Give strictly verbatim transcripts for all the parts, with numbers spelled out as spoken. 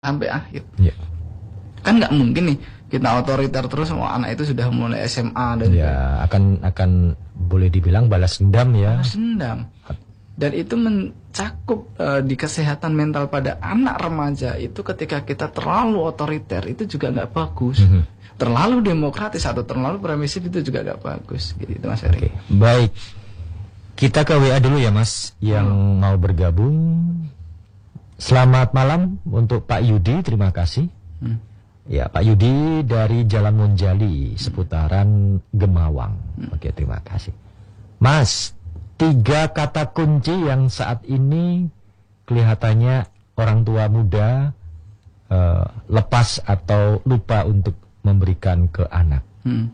sampai akhir. Ya. Kan nggak mungkin nih kita otoriter terus, oh, anak itu sudah mulai S M A dan ya akan akan boleh dibilang balas dendam ya. balas dendam. Dan itu mencakup uh, di kesehatan mental pada anak remaja itu ketika kita terlalu otoriter itu juga nggak bagus. Mm-hmm. Terlalu demokratis atau terlalu permisif itu juga nggak bagus. Gitu Mas Ferry. Okay. Baik, kita ke W A dulu ya Mas yang hmm. mau bergabung. Selamat malam untuk Pak Yudi, terima kasih. Hmm. Ya, Pak Yudi dari Jalan Monjali, seputaran Gemawang. Hmm. Oke, terima kasih. Mas, tiga kata kunci yang saat ini kelihatannya orang tua muda uh, lepas atau lupa untuk memberikan ke anak. Hmm.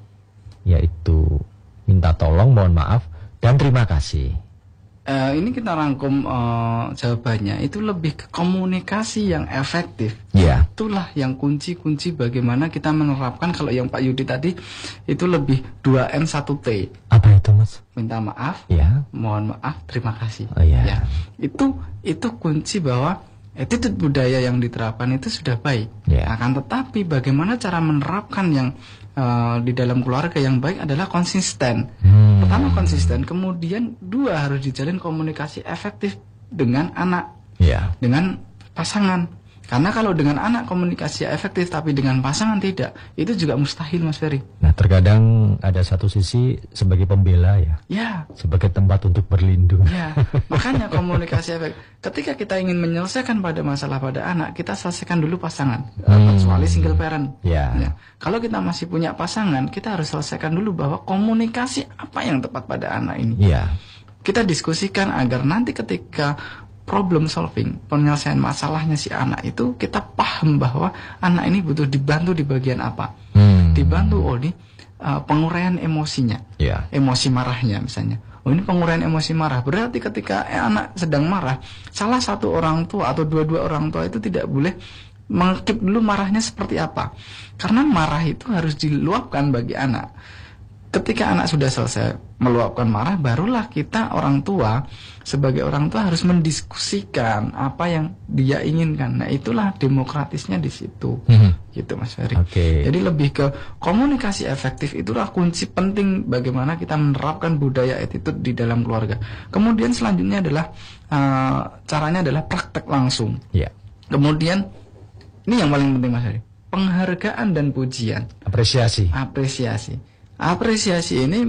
Yaitu minta tolong, mohon maaf, dan terima kasih. Uh, ini kita rangkum uh, jawabannya itu lebih ke komunikasi yang efektif. Yeah. Itulah yang kunci-kunci bagaimana kita menerapkan. Kalau yang Pak Yudi tadi itu lebih dua M satu T. Apa itu Mas? Minta maaf, yeah. mohon maaf, terima kasih. Oh, yeah. Ya, itu itu kunci bahwa attitude budaya yang diterapkan itu sudah baik. Yeah. Akan tetapi bagaimana cara menerapkan yang Uh, di dalam keluarga yang baik adalah konsisten. Hmm. Pertama konsisten, kemudian dua harus dijalin komunikasi efektif dengan anak, yeah. dengan pasangan. Karena kalau dengan anak komunikasi efektif tapi dengan pasangan tidak, itu juga mustahil Mas Ferry. Nah terkadang ada satu sisi sebagai pembela ya, ya. sebagai tempat untuk berlindung. Ya, makanya komunikasi efektif. Ketika kita ingin menyelesaikan pada masalah pada anak, kita selesaikan dulu pasangan. Hmm. Kecuali single parent. Ya. Ya. Kalau kita masih punya pasangan, kita harus selesaikan dulu bahwa komunikasi apa yang tepat pada anak ini. Ya. Kita diskusikan agar nanti ketika problem solving, penyelesaian masalahnya si anak itu kita paham bahwa anak ini butuh dibantu di bagian apa. Hmm. Dibantu oleh uh, penguraian emosinya, yeah. emosi marahnya misalnya. Oh ini penguraian emosi marah, berarti ketika eh, anak sedang marah, salah satu orang tua atau dua-dua orang tua itu tidak boleh mengkip dulu marahnya seperti apa. Karena marah itu harus diluapkan bagi anak. Ketika anak sudah selesai meluapkan marah, barulah kita orang tua sebagai orang tua harus mendiskusikan apa yang dia inginkan. Nah itulah demokratisnya di situ, hmm. gitu Mas Ferry. Okay. Jadi lebih ke komunikasi efektif itulah kunci penting bagaimana kita menerapkan budaya attitude di dalam keluarga. Kemudian selanjutnya adalah uh, caranya adalah praktek langsung. Yeah. Kemudian ini yang paling penting Mas Ferry, penghargaan dan pujian. Apresiasi. Apresiasi. Apresiasi ini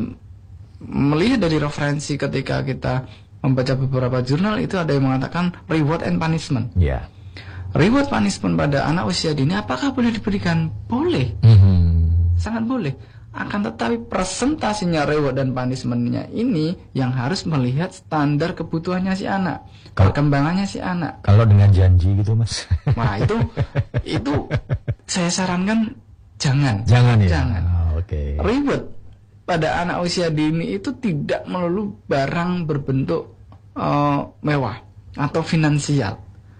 melihat dari referensi ketika kita membaca beberapa jurnal itu ada yang mengatakan reward and punishment. Yeah. Reward punishment pada anak usia dini apakah boleh diberikan? Boleh. Mm-hmm. Sangat boleh. Akan tetapi presentasinya reward dan punishmentnya ini yang harus melihat standar kebutuhannya si anak, kalau, perkembangannya si anak. Kalau dengan janji gitu Mas. Nah itu itu saya sarankan jangan. Jangan ya. Jangan. Okay. Reward pada anak usia dini itu tidak melulu barang berbentuk uh, mewah atau finansial.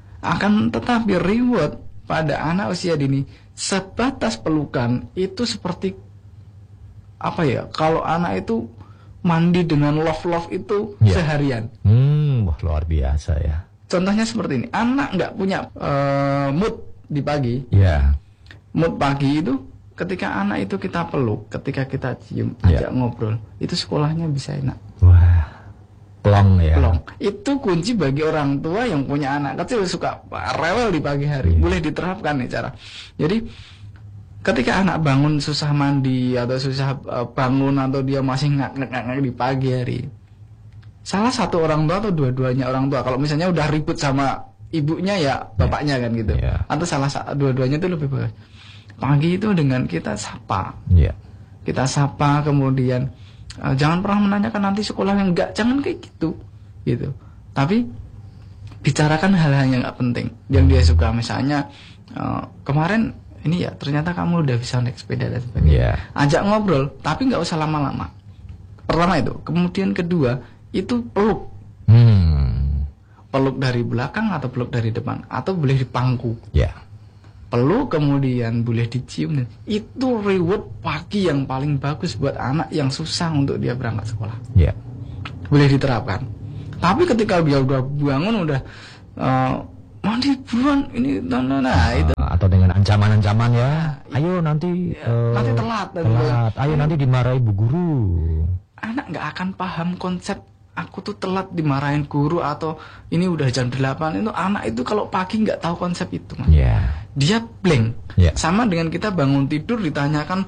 Akan tetapi reward pada anak usia dini sebatas pelukan itu seperti apa ya? Kalau anak itu mandi dengan love-love itu yeah. seharian. Hmm, wah luar biasa ya. Contohnya seperti ini, anak nggak punya uh, mood di pagi. Ya. Yeah. Mood pagi itu ketika anak itu kita peluk, ketika kita cium, ajak yeah. ngobrol, itu sekolahnya bisa enak. Wah, plong ya. Plong. Itu kunci bagi orang tua yang punya anak kecil suka rewel di pagi hari. Yeah. Boleh diterapkan nih cara. Jadi ketika anak bangun susah mandi atau susah bangun atau dia masih ngak-ngak di pagi hari, salah satu orang tua atau dua-duanya orang tua, kalau misalnya udah ribut sama ibunya ya bapaknya yeah. kan gitu, yeah. atau salah dua-duanya itu lebih bagus. Pagi itu dengan kita sapa, yeah. kita sapa, kemudian uh, jangan pernah menanyakan nanti sekolahnya, enggak, jangan kayak gitu, gitu. Tapi bicarakan hal-hal yang nggak penting, yang dia suka. Misalnya uh, kemarin ini ya ternyata kamu udah bisa naik sepeda dan sebagainya. Yeah. Ajak ngobrol, tapi nggak usah lama-lama. Pertama itu, kemudian kedua itu peluk, hmm. peluk dari belakang atau peluk dari depan, atau boleh dipangku. Yeah. Peluk kemudian boleh dicium. Itu reward pagi yang paling bagus buat anak yang susah untuk dia berangkat sekolah. Yeah. Boleh diterapkan. Tapi ketika dia udah bangun udah uh, mandi buruan ini, nah, nah, nah itu. Atau dengan ancaman-ancaman ya, ayo nanti Ya, uh, nanti telat, telat, ayo nanti dimarahi bu guru. Anak nggak akan paham konsep aku tuh telat dimarahin guru atau ini udah jam delapan. Itu anak itu kalau pagi nggak tahu konsep itu, Mas. Yeah. Dia blank. Yeah. Sama dengan kita bangun tidur ditanyakan,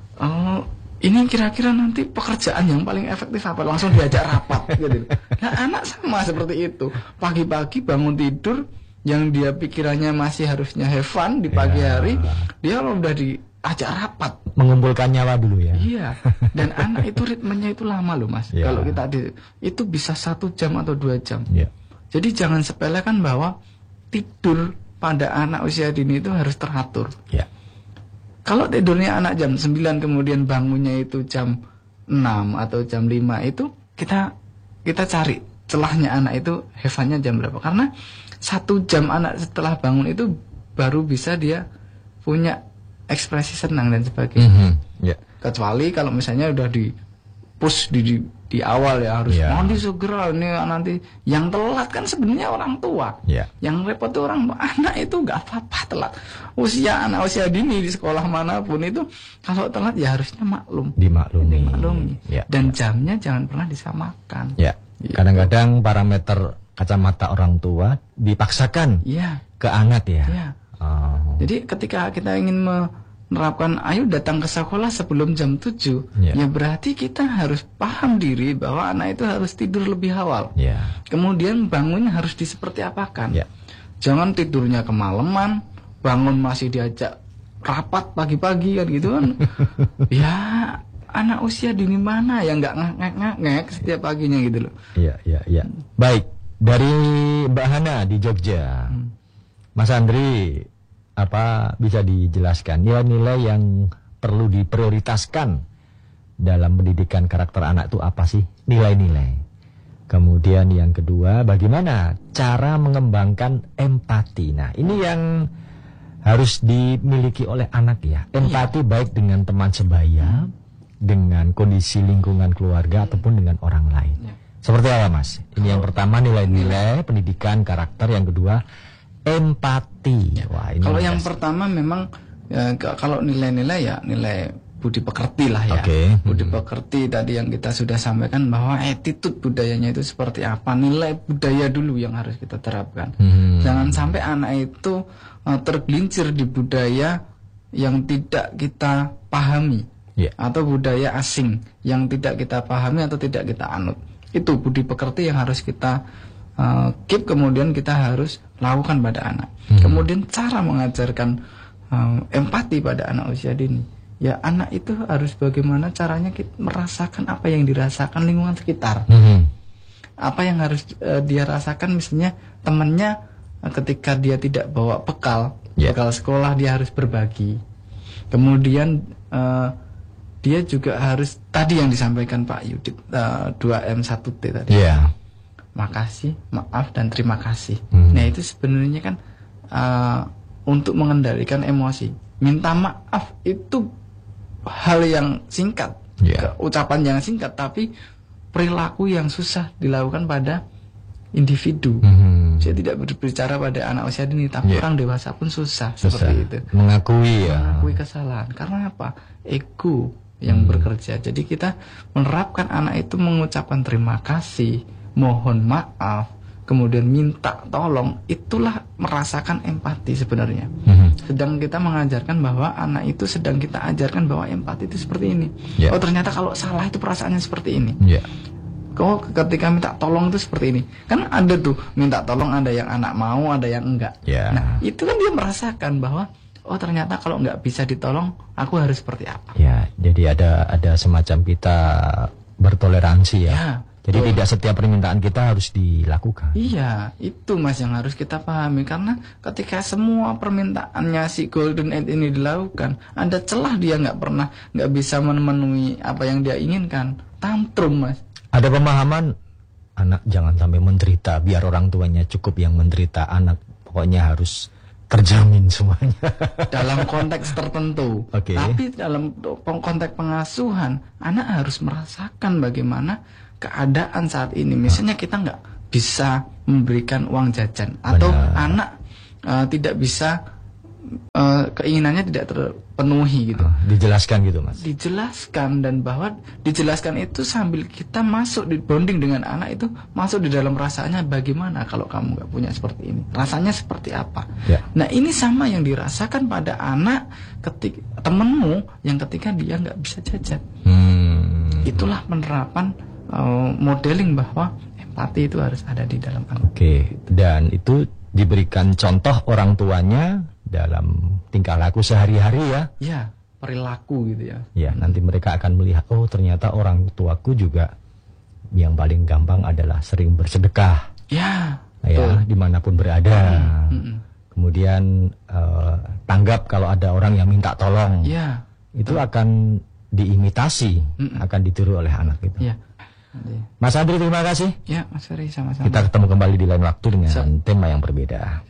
oh, ini kira-kira nanti pekerjaan yang paling efektif apa? Langsung diajak rapat gitu. Nah, anak sama seperti itu. Pagi-pagi bangun tidur, yang dia pikirannya masih harusnya have fun di pagi Yeah. hari, dia kalau udah diajak rapat, mengumpulkan nyawa dulu ya. iya. Dan anak itu ritmenya itu lama loh, Mas. Yeah. Kalau kita di, itu bisa satu jam atau dua jam. Yeah. Jadi jangan sepelekan bahwa tidur pada anak usia dini itu harus teratur. Yeah. Kalau tidurnya anak jam sembilan kemudian bangunnya itu jam enam atau jam lima, itu kita kita cari celahnya anak itu have-nya jam berapa. Karena satu jam anak setelah bangun itu baru bisa dia punya ekspresi senang dan sebagainya. Mm-hmm. Yeah. Kecuali kalau misalnya udah di push di, di di awal ya harus Yeah. mandi segera, ini nanti yang telat kan sebenarnya orang tua. Yeah. Yang repot tuh orang tua. Anak itu nggak apa-apa telat. Usia anak usia dini di sekolah manapun itu kalau telat ya harusnya maklum. Dimaklumi. Dimaklumi. Yeah. Dan jamnya jangan pernah disamakan. Ya. Gitu. Kadang-kadang parameter kacamata orang tua dipaksakan Iya. ke anak ya. Iya. Oh. Jadi ketika kita ingin menerapkan ayo datang ke sekolah sebelum jam tujuh, Ya. ya berarti kita harus paham diri bahwa anak itu harus tidur lebih awal. Ya. Kemudian bangunnya harus diseperti apakan. Ya. Jangan tidurnya kemalaman, bangun masih diajak rapat pagi-pagi kan gitu kan. Ya, anak usia dini mana yang nggak ngek-ngek setiap paginya gitu loh. Iya, iya, iya. Baik, dari Mbak Hana di Jogja. Hmm. Mas Andri, apa bisa dijelaskan nilai-nilai yang perlu diprioritaskan dalam pendidikan karakter anak itu apa sih? Nilai-nilai. Kemudian yang kedua, bagaimana cara mengembangkan empati. Nah, ini yang harus dimiliki oleh anak ya. Empati baik dengan teman sebaya, dengan kondisi lingkungan keluarga ataupun dengan orang lain. Ya. Seperti apa, Mas? Ini yang pertama nilai-nilai pendidikan karakter, yang kedua empati. Wah, ini Kalau yang menarik. pertama memang ya, k- kalau nilai-nilai ya nilai budi pekerti lah ya. Oke. Budi Hmm. pekerti tadi yang kita sudah sampaikan bahwa attitude budayanya itu seperti apa. Nilai budaya dulu yang harus kita terapkan. Hmm. Jangan sampai anak itu uh, tergelincir di budaya yang tidak kita pahami. Ya. Atau budaya asing yang tidak kita pahami atau tidak kita anut. Itu budi pekerti yang harus kita uh, keep, kemudian kita harus lakukan pada anak. Hmm. Kemudian cara mengajarkan uh, empati pada anak usia dini, ya anak itu harus bagaimana caranya kita merasakan apa yang dirasakan lingkungan sekitar. Hmm. Apa yang harus uh, dia rasakan, misalnya temannya uh, ketika dia tidak bawa bekal, Yeah. bekal sekolah, dia harus berbagi. Kemudian uh, dia juga harus tadi yang disampaikan Pak Yudit, uh, dua M satu T tadi. Ya. Makasih, maaf, dan terima kasih. Hmm. Nah itu sebenarnya kan uh, untuk mengendalikan emosi. Minta maaf itu hal yang singkat, Yeah. ucapan yang singkat, tapi perilaku yang susah dilakukan pada individu. Hmm. Saya tidak berbicara pada anak usia dini, tapi Yeah. orang dewasa pun susah, Susah. seperti itu. Mengakui ya. Mengakui kesalahan. Karena apa? Ego yang Hmm. bekerja. Jadi kita menerapkan anak itu mengucapkan terima kasih, mohon maaf, kemudian minta tolong. Itulah merasakan empati sebenarnya. Hmm. Sedang kita mengajarkan bahwa anak itu sedang kita ajarkan bahwa empati itu seperti ini. Ya. Oh ternyata kalau salah itu perasaannya seperti ini. Ya. Oh ketika minta tolong itu seperti ini. Kan ada tuh minta tolong, ada yang anak mau, ada yang enggak. Ya. Nah itu kan dia merasakan bahwa oh ternyata kalau nggak bisa ditolong, aku harus seperti apa. Ya, jadi ada ada semacam kita bertoleransi ya. Ya, Jadi betul. tidak setiap permintaan kita harus dilakukan. Iya, itu Mas yang harus kita pahami. Karena ketika semua permintaannya si Golden Age ini dilakukan, ada celah dia nggak pernah, nggak bisa memenuhi apa yang dia inginkan. Tantrum, Mas. Ada pemahaman anak jangan sampai menderita, biar orang tuanya cukup yang menderita, anak pokoknya harus terjamin semuanya. Dalam konteks tertentu. Oke. Tapi dalam konteks pengasuhan, anak harus merasakan bagaimana keadaan saat ini. Misalnya kita nggak bisa memberikan uang jajan, atau Benar. anak uh, tidak bisa uh, keinginannya tidak terpenuhi gitu. Oh, dijelaskan gitu Mas. Dijelaskan, dan bahwa dijelaskan itu sambil kita masuk di bonding dengan anak itu, masuk di dalam rasanya bagaimana kalau kamu nggak punya seperti ini, rasanya seperti apa. Ya. Nah ini sama yang dirasakan pada anak ketika temenmu yang ketika dia nggak bisa jajan. Hmm. Itulah penerapan uh, modeling bahwa empati itu harus ada di dalam anak. Oke, dan itu diberikan contoh orang tuanya dalam tingkah laku sehari-hari ya. Ya, perilaku gitu ya. Ya, nanti mereka akan melihat, oh ternyata orang tuaku juga yang paling gampang adalah sering bersedekah. Ya, ya, dimanapun berada. Hmm, hmm. Kemudian uh, tanggap kalau ada orang yang minta tolong. Ya, itu betul. Akan diimitasi, hmm. akan ditiru oleh anak itu. Ya. Mas Andri, terima kasih. Ya, Mas Ferry, sama-sama. Kita ketemu kembali di lain waktu dengan Siap. tema yang berbeda.